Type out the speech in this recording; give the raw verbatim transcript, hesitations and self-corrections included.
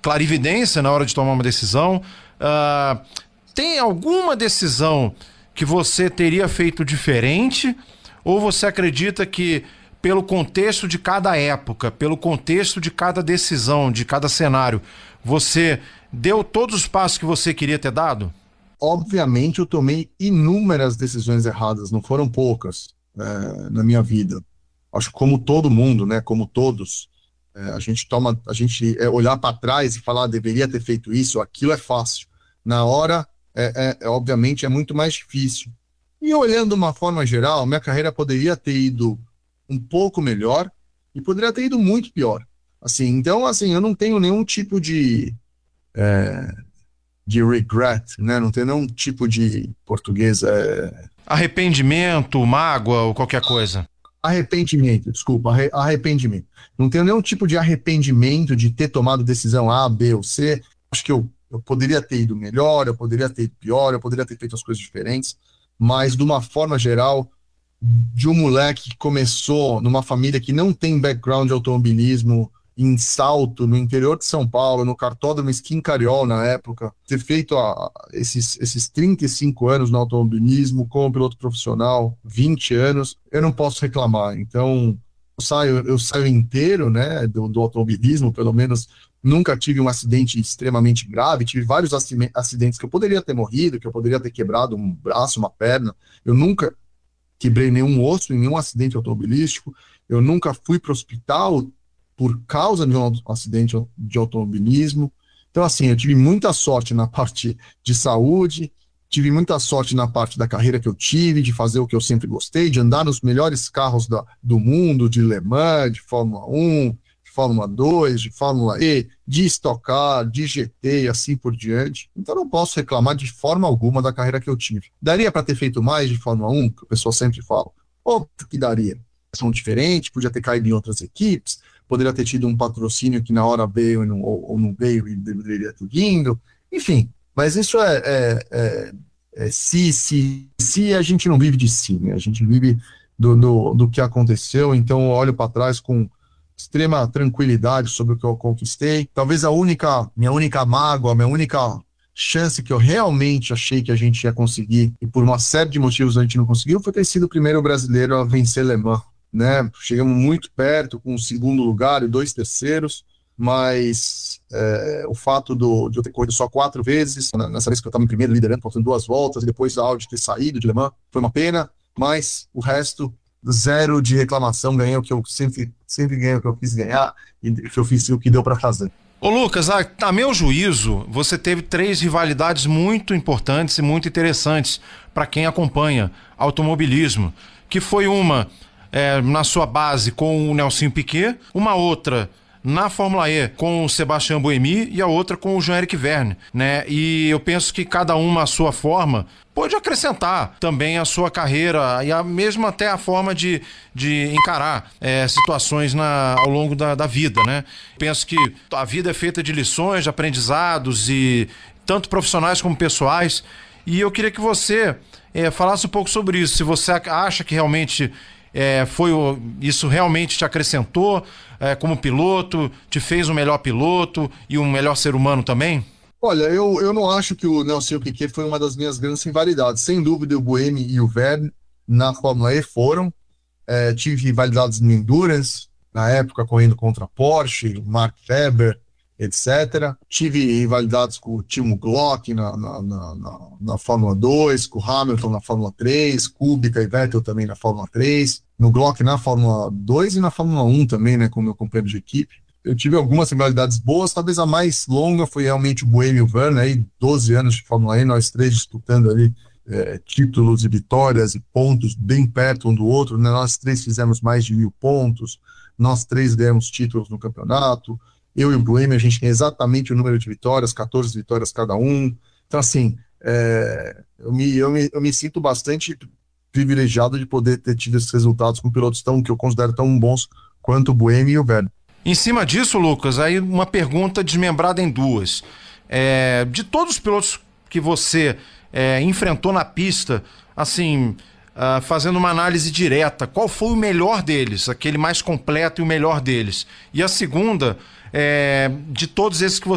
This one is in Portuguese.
clarividência na hora de tomar uma decisão. Uh, tem alguma decisão que você teria feito diferente? Ou você acredita que, pelo contexto de cada época, pelo contexto de cada decisão, de cada cenário, você deu todos os passos que você queria ter dado? Obviamente eu tomei inúmeras decisões erradas, não foram poucas, é, na minha vida. Acho que como todo mundo, né, como todos, é, a gente toma, a gente é, olhar para trás e falar, ah, deveria ter feito isso, aquilo é fácil. Na hora, é, é, é, obviamente, é muito mais difícil. E olhando de uma forma geral, minha carreira poderia ter ido um pouco melhor e poderia ter ido muito pior. Assim, então, assim, eu não tenho nenhum tipo de... É, de regret, né? Não tem nenhum tipo de português... É... Arrependimento, mágoa ou qualquer coisa. Arrependimento, desculpa, arre- arrependimento. Não tenho nenhum tipo de arrependimento de ter tomado decisão A, B ou C. Acho que eu, eu poderia ter ido melhor, eu poderia ter ido pior, eu poderia ter feito as coisas diferentes, mas de uma forma geral, de um moleque que começou numa família que não tem background de automobilismo, em Salto, no interior de São Paulo, no cartódromo Skin Cariol na época, ter feito a, esses, esses trinta e cinco anos no automobilismo como piloto profissional, vinte anos, eu não posso reclamar. Então, eu saio, eu saio inteiro, né, do, do automobilismo, pelo menos nunca tive um acidente extremamente grave, tive vários acidentes que eu poderia ter morrido, que eu poderia ter quebrado um braço, uma perna, eu nunca quebrei nenhum osso em nenhum acidente automobilístico, eu nunca fui para o hospital por causa de um acidente de automobilismo. Então, assim, eu tive muita sorte na parte de saúde, tive muita sorte na parte da carreira que eu tive, de fazer o que eu sempre gostei, de andar nos melhores carros da, do mundo, de Le Mans, de Fórmula um, de Fórmula dois, de Fórmula E, de Stock Car, de G T e assim por diante. Então, não posso reclamar de forma alguma da carreira que eu tive. Daria para ter feito mais de Fórmula um, que o pessoal sempre fala? Óbvio que daria. São diferentes, podia ter caído em outras equipes, poderia ter tido um patrocínio que na hora veio não, ou, ou não veio e deveria ter vindo, enfim, mas isso é, é, é, é se, se, se a gente não vive de si, né? A gente vive do, do, do que aconteceu, então eu olho para trás com extrema tranquilidade sobre o que eu conquistei. Talvez a única, minha única mágoa, minha única chance que eu realmente achei que a gente ia conseguir, e por uma série de motivos a gente não conseguiu, foi ter sido o primeiro brasileiro a vencer Le Mans. Né? Chegamos muito perto, com o segundo lugar e dois terceiros, mas é, o fato do, de eu ter corrido só quatro vezes, nessa vez que eu estava em primeiro liderando, faltando duas voltas, e depois da Audi ter saído de Le Mans, foi uma pena, mas o resto, zero de reclamação, ganhei o que eu sempre, sempre ganhei o que eu quis ganhar, e que eu fiz o que deu para fazer. Ô Lucas, a, a meu juízo, você teve três rivalidades muito importantes e muito interessantes para quem acompanha automobilismo, que foi uma... É, na sua base com o Nelsinho Piquet, uma outra na Fórmula E com o Sebastian Buemi e a outra com o Jean-Éric Vergne, né? E eu penso que cada uma à sua forma pode acrescentar também a sua carreira e a, mesmo até a forma de, de encarar é, situações na, ao longo da, da vida, né? Penso que a vida é feita de lições, de aprendizados, e tanto profissionais como pessoais, e eu queria que você é, falasse um pouco sobre isso, se você acha que realmente É, foi o, isso realmente te acrescentou é, como piloto, te fez um melhor piloto e um melhor ser humano também? Olha, eu, eu não acho que o Nelsinho Piquet foi uma das minhas grandes rivalidades. Sem dúvida, o Buemi e o Vergne na Fórmula E foram. É, tive rivalidades no Endurance, na época correndo contra a Porsche, Mark Webber, etcétera. Tive rivalidades com o Timo Glock na, na, na, na, na Fórmula dois, com o Hamilton na Fórmula três, Kubica e Vettel também na Fórmula três, no Glock na Fórmula dois e na Fórmula um também, né, com o meu companheiro de equipe. Eu tive algumas rivalidades boas, talvez a mais longa foi realmente o Buemi e o Vergne, aí doze anos de Fórmula E, nós três disputando ali é, títulos e vitórias e pontos bem perto um do outro, né? Nós três fizemos mais de mil pontos, nós três demos títulos no campeonato. Eu e o Buemi, a gente tem exatamente o número de vitórias, catorze vitórias cada um. Então, assim, é, eu, me, eu, me, eu me sinto bastante privilegiado de poder ter tido esses resultados com pilotos tão, que eu considero tão bons quanto o Buemi e o Vergne. Em cima disso, Lucas, aí uma pergunta desmembrada em duas. É, de todos os pilotos que você é, enfrentou na pista, assim... Uh, fazendo uma análise direta, qual foi o melhor deles, aquele mais completo e o melhor deles? E a segunda, é, de todos esses que